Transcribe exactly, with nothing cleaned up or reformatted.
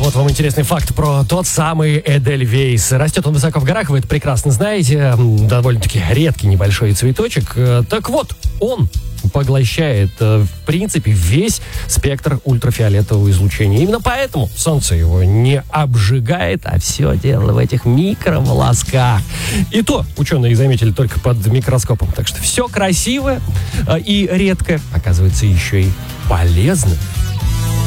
вот вам интересный факт про тот самый Эдельвейс. Растет он высоко в горах, вы это прекрасно знаете. Довольно-таки редкий небольшой цветочек. Так вот, он поглощает, в принципе, весь спектр ультрафиолетового излучения. Именно поэтому солнце его не обжигает, а все дело в этих микроволосках. И то ученые заметили только под микроскопом. Так что все красивое и редкое оказывается еще и полезным.